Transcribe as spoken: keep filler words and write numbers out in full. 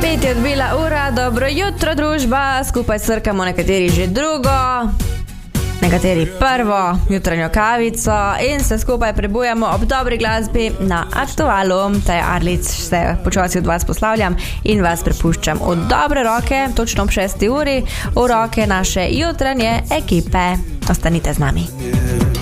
Pet je odbila ura, dobro jutro družba, skupaj srkamo nekateri že drugo, nekateri prvo jutranjo kavico in se skupaj prebujamo ob dobri glasbi na Aktualu. Taj Arlic, se počasi od vas poslavljam in vas prepuščam v dobre roke, točno ob šesti uri, v roke naše jutranje ekipe. Ostanite z nami.